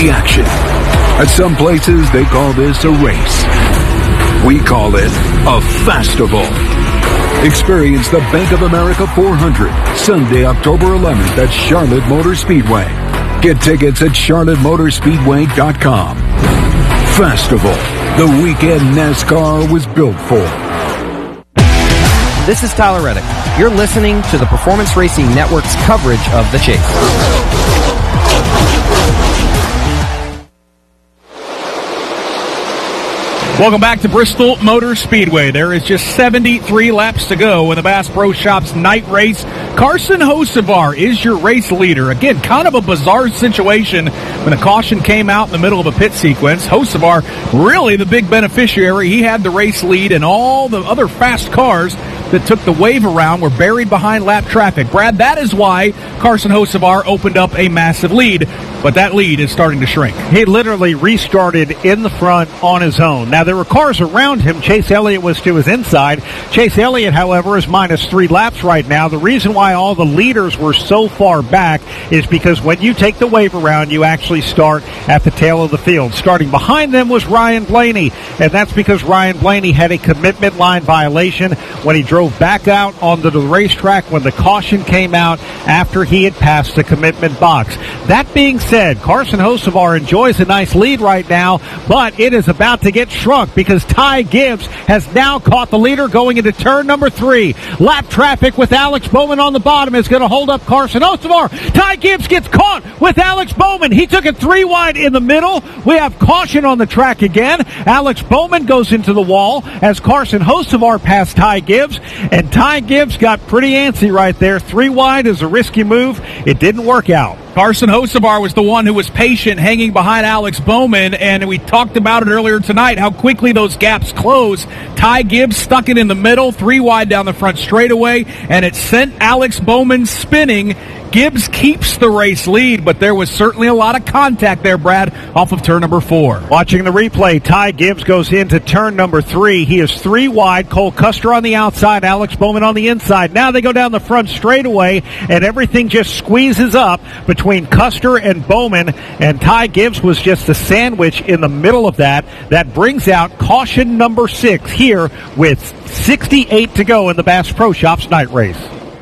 the action. At some places, they call this a race. We call it a festival. Experience the Bank of America 400, Sunday, October 11th at Charlotte Motor Speedway. Get tickets at charlottemotorspeedway.com. Festival, the weekend NASCAR was built for. This is Tyler Reddick. You're listening to the Performance Racing Network's coverage of the chase. Welcome back to Bristol Motor Speedway. There is just 73 laps to go in the Bass Pro Shops night race. Carson Hocevar is your race leader. Again, kind of a bizarre situation when a caution came out in the middle of a pit sequence. Hocevar, really the big beneficiary. He had the race lead, and all the other fast cars that took the wave around were buried behind lap traffic. Brad, that is why Carson Hocevar opened up a massive lead, but that lead is starting to shrink. He literally restarted in the front on his own. Now, there were cars around him. Chase Elliott was to his inside. Chase Elliott, however, is minus 3 laps right now. The reason why all the leaders were so far back is because when you take the wave around, you actually start at the tail of the field. Starting behind them was Ryan Blaney, and that's because Ryan Blaney had a commitment line violation when he drove back out onto the racetrack when the caution came out after he had passed the commitment box. That being said, Carson Hocevar enjoys a nice lead right now, but it is about to get shrunk because Ty Gibbs has now caught the leader going into turn number 3. Lap traffic with Alex Bowman on the bottom is going to hold up Carson Hocevar. Ty Gibbs gets caught with Alex Bowman. He took it 3 wide in the middle. We have caution on the track again. Alex Bowman goes into the wall as Carson Hocevar passed Ty Gibbs, and Ty Gibbs got pretty antsy right there. 3 wide is a risky move. It didn't work out. Carson Hocevar was the one who was patient, hanging behind Alex Bowman, and we talked about it earlier tonight, how quickly those gaps close. Ty Gibbs stuck it in the middle, 3 wide down the front straightaway, and it sent Alex Bowman spinning. Gibbs keeps the race lead, but there was certainly a lot of contact there, Brad, off of turn number 4. Watching the replay, Ty Gibbs goes into turn number 3. He is 3 wide. Cole Custer on the outside, Alex Bowman on the inside. Now they go down the front straightaway, and everything just squeezes up between Custer and Bowman, and Ty Gibbs was just a sandwich in the middle of that. That brings out caution number 6 here with 68 to go in the Bass Pro Shops night race.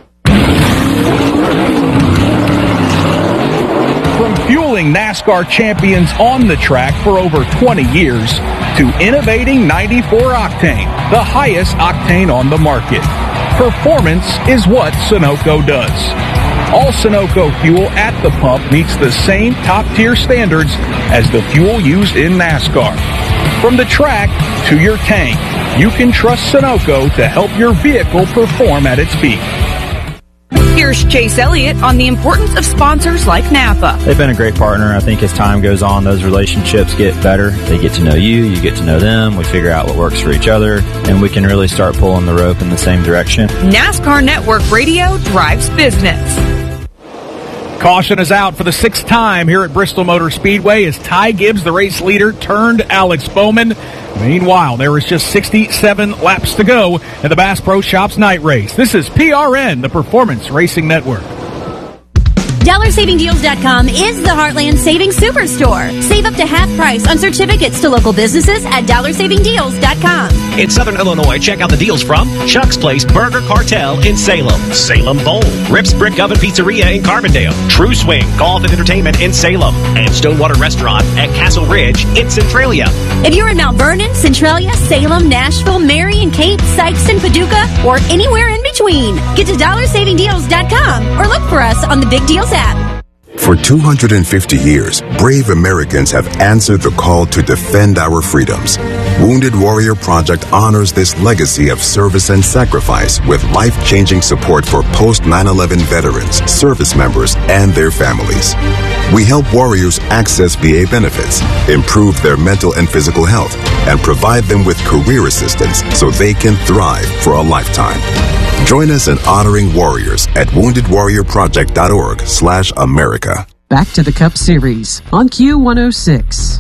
From fueling NASCAR champions on the track for over 20 years to innovating 94 octane, the highest octane on the market, performance is what Sunoco does. All Sunoco fuel at the pump meets the same top-tier standards as the fuel used in NASCAR. From the track to your tank, you can trust Sunoco to help your vehicle perform at its peak. Here's Chase Elliott on the importance of sponsors like Napa. They've been a great partner. I think as time goes on, those relationships get better. They get to know you, you get to know them. We figure out what works for each other, and we can really start pulling the rope in the same direction. NASCAR Network Radio drives business. Caution is out for the 6th time here at Bristol Motor Speedway as Ty Gibbs, the race leader, turned Alex Bowman. Meanwhile, there is just 67 laps to go in the Bass Pro Shops night race. This is PRN, the Performance Racing Network. DollarSavingDeals.com is the Heartland Savings Superstore. Save up to half price on certificates to local businesses at DollarSavingDeals.com. In Southern Illinois, check out the deals from Chuck's Place Burger Cartel in Salem, Salem Bowl, Rips Brick Oven Pizzeria in Carbondale, True Swing Golf and Entertainment in Salem, and Stonewater Restaurant at Castle Ridge in Centralia. If you're in Mount Vernon, Centralia, Salem, Nashville, Marion, Cape, Sikeston, Paducah, or anywhere in between, get to DollarSavingDeals.com or look for us on the Big Deals app. For 250 years, brave Americans have answered the call to defend our freedoms. Wounded Warrior Project honors this legacy of service and sacrifice with life-changing support for post-9/11 veterans, service members, and their families. We help warriors access VA benefits, improve their mental and physical health, and provide them with career assistance so they can thrive for a lifetime. Join us in honoring warriors at woundedwarriorproject.org/America. Back to the Cup Series on Q106.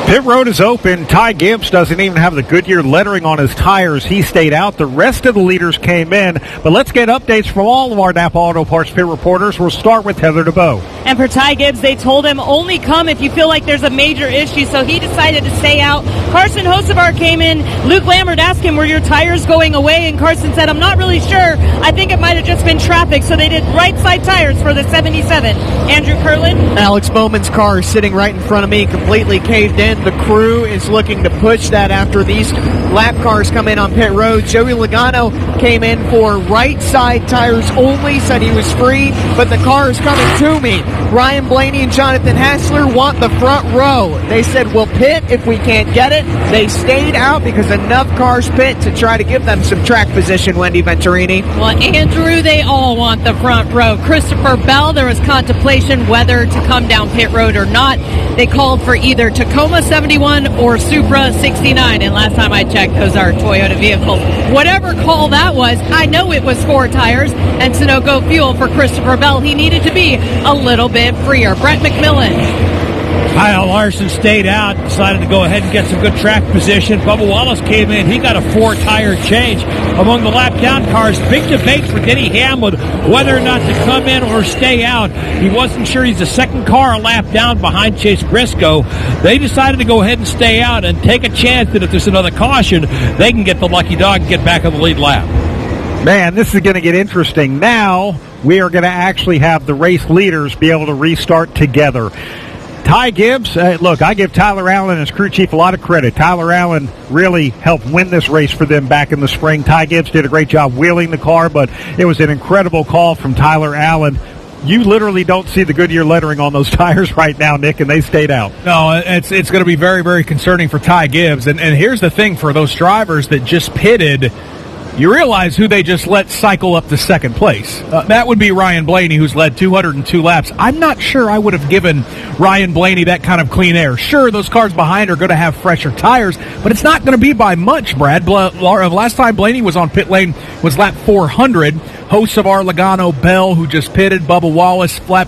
Pit road is open. Ty Gibbs doesn't even have the Goodyear lettering on his tires. He stayed out. The rest of the leaders came in. But let's get updates from all of our Napa Auto Parts pit reporters. We'll start with Heather DeBow. And for Ty Gibbs, they told him only come if you feel like there's a major issue, so he decided to stay out. Carson Hocevar came in. Luke Lambert asked him, were your tires going away? And Carson said, I'm not really sure. I think it might have just been traffic, so they did right side tires for the 77. Andrew Curlin. Alex Bowman's car is sitting right in front of me, completely caved in. The crew is looking to push that after these lap cars come in on pit road. Joey Logano came in for right side tires only, said he was free, but the car is coming to me. Ryan Blaney and Jonathan Hassler want the front row. They said, we'll pit if we can't get it. They stayed out because enough cars pit to try to give them some track position, Wendy Venturini. Well, Andrew, they all want the front row. Christopher Bell, there was contemplation whether to come down pit road or not. They called for either Tacoma 71 or Supra 69, and last time I checked, those are Toyota vehicles. Whatever call that was, I know it was 4 tires and Sunoco fuel for Christopher Bell. He needed to be a little bit freer. Brett McMillan. Kyle Larson stayed out, decided to go ahead and get some good track position. Bubba Wallace came in. He got a 4-tire change. Among the lap down cars, big debate for Denny Hamlin whether or not to come in or stay out. He wasn't sure. He's the second car a lap down behind Chase Briscoe. They decided to go ahead and stay out and take a chance that if there's another caution, they can get the lucky dog and get back on the lead lap. Man, this is going to get interesting. Now we are going to actually have the race leaders be able to restart together. Ty Gibbs, look, I give Tyler Allen and his crew chief a lot of credit. Tyler Allen really helped win this race for them back in the spring. Ty Gibbs did a great job wheeling the car, but it was an incredible call from Tyler Allen. You literally don't see the Goodyear lettering on those tires right now, Nick, and they stayed out. No, it's going to be very, very concerning for Ty Gibbs. And here's the thing for those drivers that just pitted. You realize who they just let cycle up to second place. That would be Ryan Blaney, who's led 202 laps. I'm not sure I would have given Ryan Blaney that kind of clean air. Sure, those cars behind are going to have fresher tires, but it's not going to be by much, Brad. Last time Blaney was on pit lane was lap 400. Hocevar, Logano, Bell, who just pitted, Bubba Wallace, lap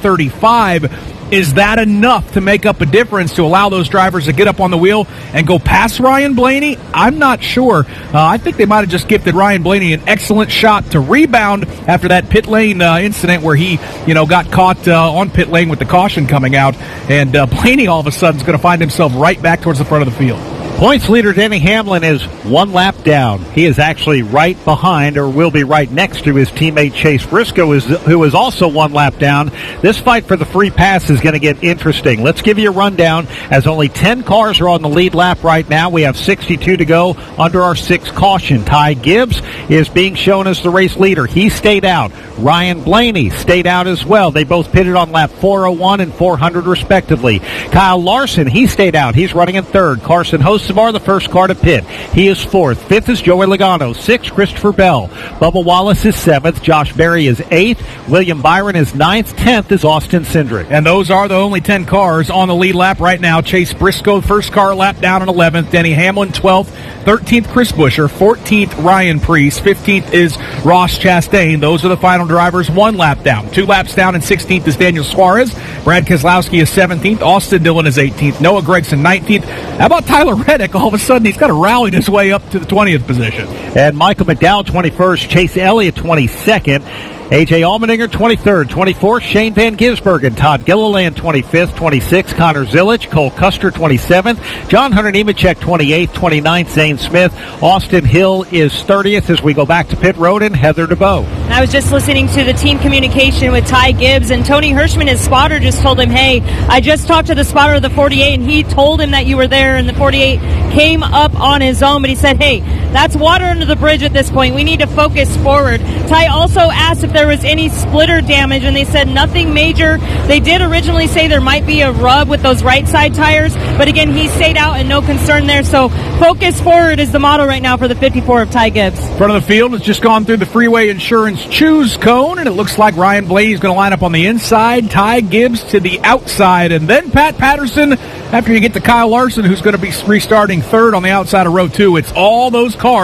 435. Is that enough to make up a difference to allow those drivers to get up on the wheel and go past Ryan Blaney? I'm not sure. I think they might have just gifted Ryan Blaney an excellent shot to rebound after that pit lane incident where he, got caught on pit lane with the caution coming out. And Blaney all of a sudden is going to find himself right back towards the front of the field. Points leader Denny Hamlin is 1 lap down. He is actually right behind, or will be right next to his teammate Chase Briscoe, who is also 1 lap down. This fight for the free pass is going to get interesting. Let's give you a rundown, as only 10 cars are on the lead lap right now. We have 62 to go under our 6th caution. Ty Gibbs is being shown as the race leader. He stayed out. Ryan Blaney stayed out as well. They both pitted on lap 401 and 400 respectively. Kyle Larson, he stayed out. He's running in 3rd. Carson Hocevar, the first car to pit. He is 4th. 5th is Joey Logano. 6th, Christopher Bell. Bubba Wallace is 7th. Josh Berry is 8th. William Byron is 9th. 10th is Austin Cindric. And those are the only 10 cars on the lead lap right now. Chase Briscoe, first car lap down in 11th. Denny Hamlin, 12th. 13th, Chris Buescher. 14th, Ryan Preece. 15th is Ross Chastain. Those are the final drivers. 1 lap down. 2 laps down, and 16th is Daniel Suarez. Brad Keselowski is 17th. Austin Dillon is 18th. Noah Gragson, 19th. How about Tyler Reddick? All of a sudden, he's got to rally his way up to the 20th position. And Michael McDowell, 21st. Chase Elliott, 22nd. A.J. Allmendinger, 23rd. 24th, Shane Van Gisbergen. Todd Gilliland, 25th. 26th, Connor Zilic. Cole Custer, 27th. John Hunter Nemechek, 28th. 29th, Zane Smith. Austin Hill is 30th as we go back to pit road, and Heather DeBow. I was just listening to the team communication with Ty Gibbs, and Tony Hirschman, his spotter, just told him, hey, I just talked to the spotter of the 48, and he told him that you were there, and the 48 came up on his own, but he said, hey, that's water under the bridge at this point. We need to focus forward. Ty also asked if there was any splitter damage, and they said nothing major. They did originally say there might be a rub with those right side tires, but again, he stayed out and no concern there. So focus forward is the motto right now for the 54 of Ty Gibbs. Front of the field has just gone through the Freeway Insurance Choose cone, and it looks like Ryan Blaney is going to line up on the inside, Ty Gibbs to the outside, and then Pat Patterson after you get to Kyle Larson, who's going to be restarting 3rd on the outside of row 2. It's all those cars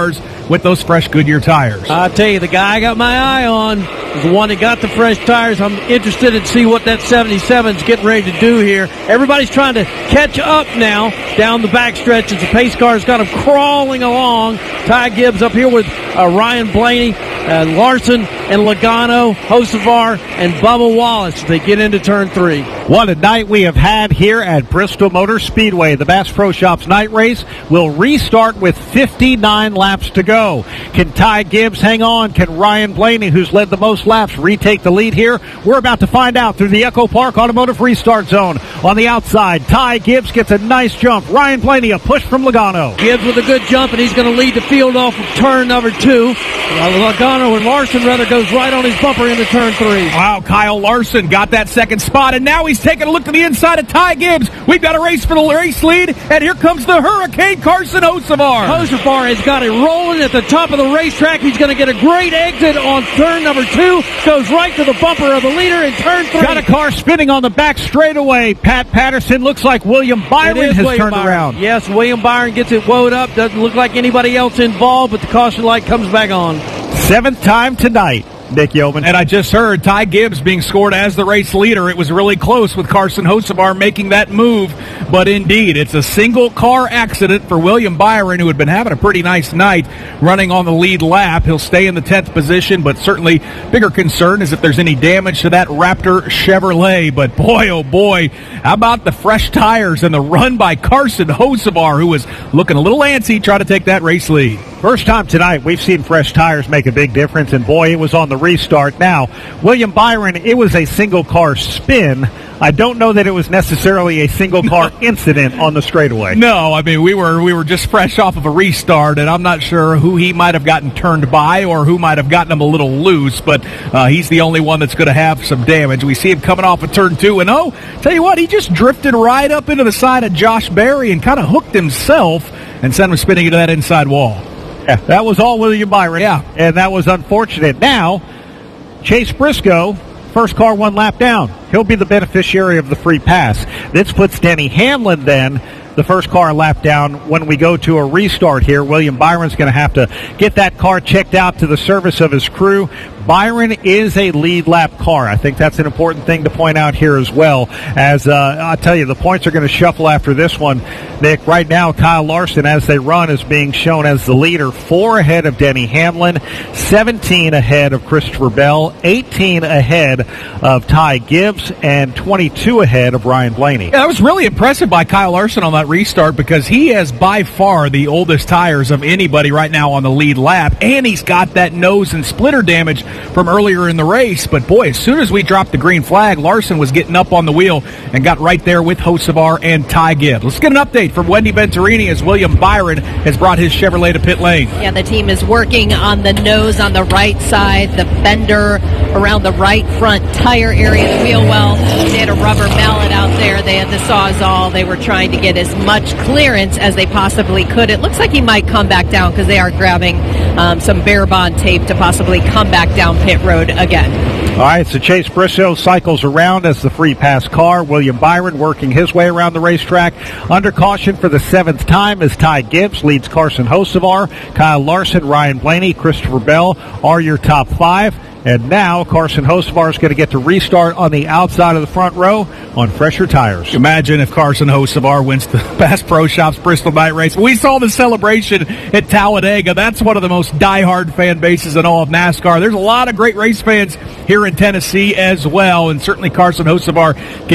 with those fresh Goodyear tires. I tell you, the guy I got my eye on is the one that got the fresh tires. I'm interested in see what that 77's getting ready to do here. Everybody's trying to catch up now down the backstretch as the pace car's got them crawling along. Ty Gibbs up here with Ryan Blaney, Larson and Logano, Hocevar, and Bubba Wallace. They get into turn 3. What a night we have had here at Bristol Motor Speedway. The Bass Pro Shops night race will restart with 59 laps to go. Can Ty Gibbs hang on? Can Ryan Blaney, who's led the most laps, retake the lead here? We're about to find out through the Echo Park Automotive Restart Zone. On the outside, Ty Gibbs gets a nice jump. Ryan Blaney, a push from Logano. Gibbs with a good jump, and he's going to lead the field off of turn number 2. Logano and Larson goes right on his bumper into turn 3. Wow, Kyle Larson got that second spot, and now he's taking a look to the inside of Ty Gibbs. We've got a race for the race lead, and here comes the Hurricane Carson Hocevar. Hocevar has got it rolling at the top of the racetrack. He's going to get a great exit on turn number 2. Goes right to the bumper of the leader in turn 3. Got a car spinning on the back straightaway. Pat Patterson looks like William Byron has turned around. Yes, William Byron gets it woed up. Doesn't look like anybody else involved, but the caution light comes back on. 7th time tonight, Nick Yeoman. And I just heard Ty Gibbs being scored as the race leader. It was really close with Carson Hocevar making that move. But indeed, it's a single car accident for William Byron, who had been having a pretty nice night running on the lead lap. He'll stay in the 10th position, but certainly bigger concern is if there's any damage to that Raptor Chevrolet. But boy, oh boy, how about the fresh tires and the run by Carson Hocevar, who was looking a little antsy trying to take that race lead. First time tonight we've seen fresh tires make a big difference, and boy, it was on the restart. Now, William Byron, it was a single car spin. I don't know that it was necessarily a single car incident on the straightaway. No, I mean, we were just fresh off of a restart, and I'm not sure who he might have gotten turned by or who might have gotten him a little loose, but he's the only one that's going to have some damage. We see him coming off of turn 2, and tell you what, he just drifted right up into the side of Josh Berry and kind of hooked himself and sent him spinning into that inside wall. Yeah, that was all William Byron. Yeah. And that was unfortunate. Now, Chase Briscoe, first car 1 lap down. He'll be the beneficiary of the free pass. This puts Denny Hamlin then the first car a lap down when we go to a restart here. William Byron's going to have to get that car checked out to the service of his crew. Byron is a lead lap car. I think that's an important thing to point out here as well. As I'll tell you, the points are going to shuffle after this one. Nick, right now, Kyle Larson, as they run, is being shown as the leader. 4 ahead of Denny Hamlin, 17 ahead of Christopher Bell, 18 ahead of Ty Gibbs, and 22 ahead of Ryan Blaney. Yeah, I was really impressive by Kyle Larson on that restart because he has by far the oldest tires of anybody right now on the lead lap, and he's got that nose and splitter damage from earlier in the race. But boy, as soon as we dropped the green flag, Larson was getting up on the wheel and got right there with Hocevar and Ty Gibbs. Let's get an update from Wendy Venturini as William Byron has brought his Chevrolet to pit lane. Yeah, the team is working on the nose on the right side, the fender around the right front tire area, the wheel well. They had a rubber mallet out there. They had the Sawzall. They were trying to get as much clearance as they possibly could. It looks like he might come back down because they are grabbing some bare bond tape to possibly come back down pit road again. All right, so Chase Briscoe cycles around as the free pass car. William Byron working his way around the racetrack. Under caution for the 7th time as Ty Gibbs leads Carson Hocevar. Kyle Larson, Ryan Blaney, Christopher Bell are your top 5. And now Carson Hocevar is going to get to restart on the outside of the front row on fresher tires. Imagine if Carson Hocevar wins the Bass Pro Shops Bristol Night Race. We saw the celebration at Talladega. That's one of the most diehard fan bases in all of NASCAR. There's a lot of great race fans here in Tennessee as well, and certainly Carson Hocevar